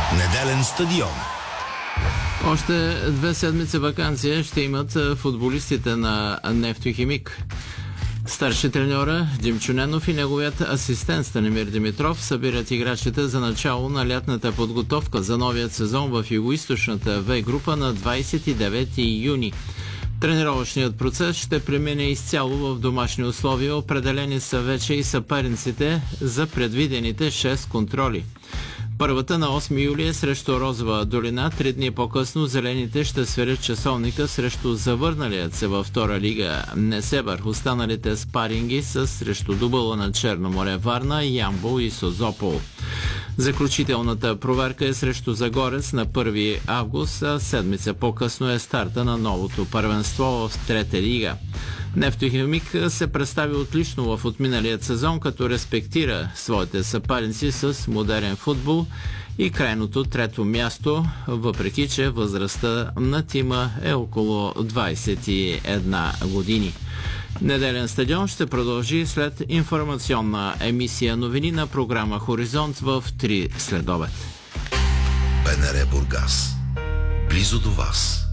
Неделен стадион. Още 2 седмици ваканция ще имат футболистите на Нефтохимик. Старши треньора Димчо Ненов и неговият асистент Станимир Димитров събират играчите за начало на лятната подготовка за новият сезон в югоизточната В група на 29 юни. Тренировъчният процес ще премине изцяло в домашни условия. Определени са вече и съперниците за предвидените 6 контроли. Първата на 8 юли е срещу Розова долина. 3 дни по-късно зелените ще сверят часовника срещу завърналият се във втора лига Несебър. Останалите спаринги са срещу дубъла на Черно море Варна, Ямбол и Созопол. Заключителната проверка е срещу Загорец на 1 август, а седмица по-късно е старта на новото първенство в трета лига. Нефтохимик се представи отлично в отминалият сезон, като респектира своите съперници с модерен футбол и крайното трето място, въпреки че възрастта на тима е около 21 години. Неделен стадион ще продължи след информационна емисия новини на програма Хоризонт в 3 следобед. БНР Бургас. Близо до вас.